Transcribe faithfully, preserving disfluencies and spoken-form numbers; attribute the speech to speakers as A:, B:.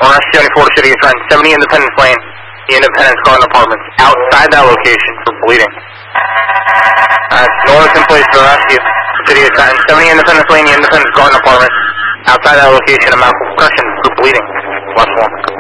A: Orange seventy-four to City of Trenton, seventy Independence Lane, the Independence Garden Apartments, outside that location for bleeding. Alright, Norris in place for the rescue, City of Trenton, seventy Independence Lane, the Independence Garden Apartments, outside that location, a mouth of compression for bleeding. Left one.